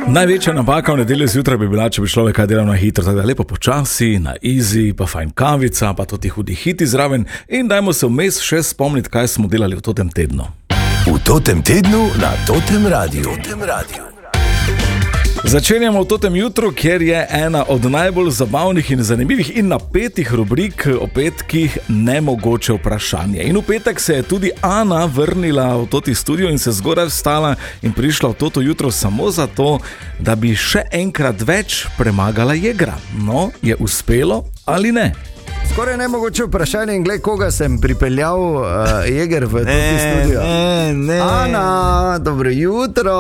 Največja napaka v nedeljo zjutraj bi bila, če bi človek kaj delal na hitro, tako da lepo počasi, na easy, pa fajn kavica, pa tudi hudi hiti zraven in dajmo se vmes še spomniti, kaj smo delali v totem tednu. V totem tednu na Totem Radiu. Začenjamo v totem jutru, kjer je ena od najbolj zabavnih in zanimivih in napetih rubrik o petkih Nemogoče vprašanje. In v petek se je tudi Ana vrnila v toti studio in se zgodaj vstala in prišla v toto jutro samo zato, da bi še enkrat več premagala Jegra. No, je uspelo ali ne? Skoraj nemogoče vprašanje in gled, koga sem pripeljal Jeger v toti studio. Ne. Ana, dobro jutro.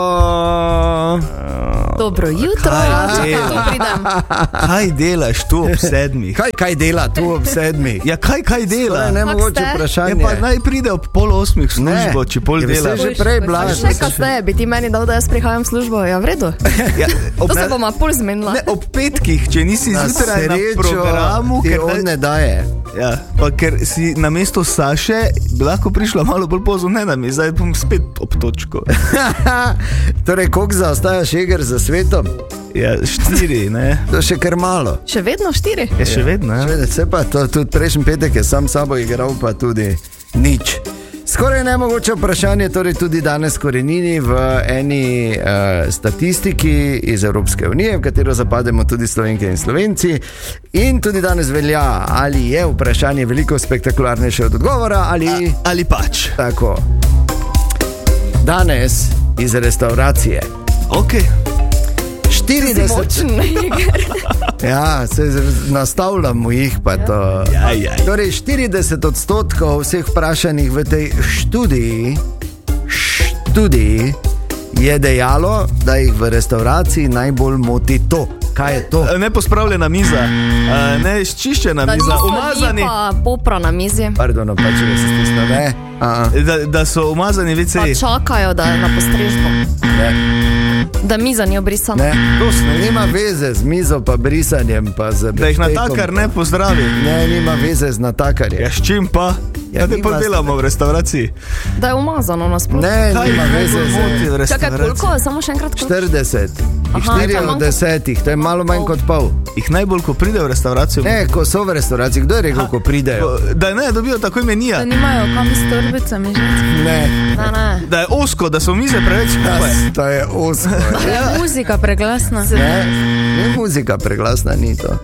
Dobro jutro, čakaj, tu pridem. Kaj delaš tu ob 7? Kaj dela tu ob 7? Ja, kaj dela? Skoraj nemogoče vprašanje. Ja, pa naj pride ob 7:30 v službo, če pol dela. Že prej blaž. Še kasneje bi ti meni dal, da jaz prihajam v službo. Ja, v redu. Ja, To se bom pol zmenila. Ne, ob petkih, če nisi Na zjutraj na srečo programu, ti ker on ne daje. Ja, pa ker si namesto Saše bi lahko prišla malo bolj pozno, ne da mi, zdaj bom spet ob točko. Torej, koliko zaostajaš Jeger za svetom? Ja, 4, ne? To še kar malo. Še vedno 4. Je še vedno, ja? Se pa to, tudi prejšnji petek je sam sabo igral, pa tudi nič. Skoraj nemogoče vprašanje, torej tudi danes korenini v eni statistiki iz Evropske unije, v katero zapademo tudi Slovenke in Slovenci. In tudi danes velja, ali je vprašanje veliko spektakularnejše od odgovora, Ali pač. tako. Danes iz restauracije. Ok. 40. Močen Jeger. Ja, se nastavljamo jih pa to. Ja. Torej 40% vseh vprašanih v tej študiji je dejalo, da jih v restauraciji najbolj moti to. Kaj je to? Nepospravljena miza, čiščena Da miza, niso umazani. ni pa popra na mizi. Pardon, pa če se stisne, ne? Da so umazani Pa WC-ji. čakajo, da je na postrežbo. Ne, Da miza ni obrisana. ne. Nima veze z mizo pa brisanjem pa z Da jih biftekom. natakar ne pozdravi. Ne, nima veze z natakarjem. Ja, s čim pa? Ja, te nima pa delamo v restauraciji. Da je umazano nasprotno. Ne, nima veze moti v z Čakaj, restauraciji? koliko? Samo še enkrat koliko? 40. Aha, 4 to je od manj 10, to je malo manj kot pol. Jih najbolj, ko pride v restauracijo. Ne, ko so v restauraciji, kdo je rekel, ko pridejo? Da ne dobijo takoj menija. Da nimajo kam s torbicami žensk. Ne, Ne. Da je osko, da so mize preveč skupaj. to je osko. Je muzika preglasna. Ne, ni muzika preglasna, ni to.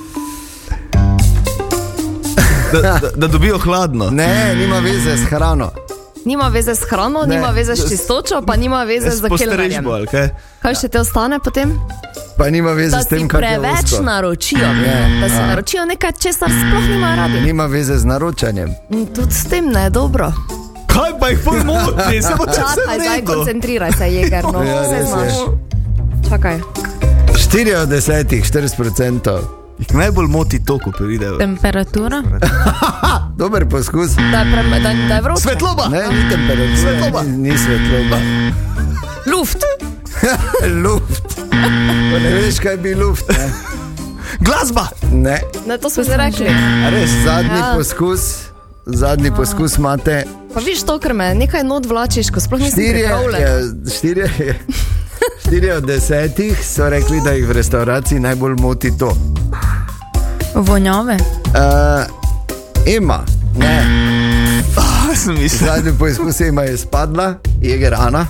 Da dobijo hladno. Ne, nima veze s hrano. Nima veze s hrano, Ne. nima veze s čistočo, pa nima veze z kelnerjem. postrežbo, ali kaj? Kaj še te ostane potem? Pa nima veze Da s tem, si kar je preveč osko. naročijo. Da si naročijo nekaj, česar sploh nimajo radi. Nima veze z naročanjem. In tudi s tem ne je dobro. Kaj pa jih pol moti? Se bo čas Čakaj, zdaj redo. koncentriraj se, Jeger, no. Ja, Vse res je. znaš. Čakaj. 4 od 10, 40%. Jih najbolj moti to, ko pridejo. Temperatura? Dober poskus. Da je vroče. Svetloba! Ne, ni temperatura. Svetloba. Ni svetloba. Luft. Luft. Pa ne veš, kaj bi luft, ne? Glasba! Ne. Ne, to smo že rekli. A res? Zadnji poskus imate. Pa viš to, ker me nekaj not vlačiš, ko sploh nisem pripravljena. 4 od 10 so rekli, da jih v restauraciji najbolj moti to. Vonjave. Ema, ne. Sem mislil. Zadnji poskus Ema je spadla, Jeger Ana.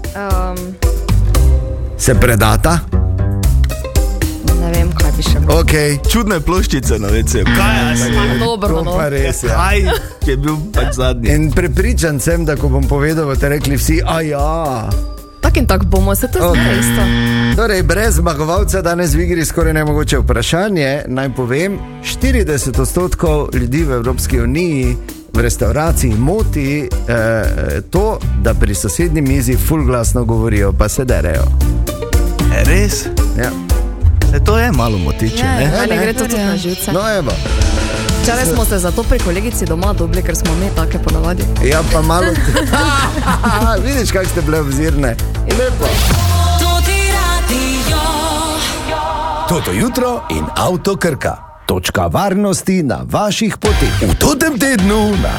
Se predata. Ne vem, kaj bi še bilo. Okay. Čudne ploščice na WC. Kaj je? Dobro, To no. pa res je. Kaj je bil pač zadnji? In prepričan sem, da ko bom povedal, boste rekli vsi, a ja. Tak in tak bomo, se to zmeraj isto. Torej, brez zmagovalca danes v igri skoraj nemogoče vprašanje. Naj povem, 40% ljudi v Evropski uniji v restauraciji moti to, da pri sosednji mizi ful glasno govorijo, pa se derejo. Res? Ja. To je malo motiče, ne? Meni gre to tudi na živce. No, evo. Včeraj smo se zato pri kolegici doma dobili, ker smo mi take ponavadi. Ja, pa malo. Vidiš, kak ste bile obzirne. Lepo. Toto jutro in Avto Krka. Točka varnosti na vaših poteh. V totem tednu na